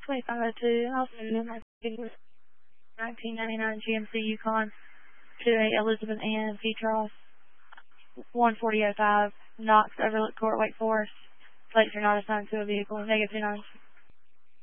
2502, also 1999 GMC Yukon to a Elizabeth Ann Petros, 14005, Knox Overlook Court, Wake Forest. Plates are not assigned to a vehicle. -29.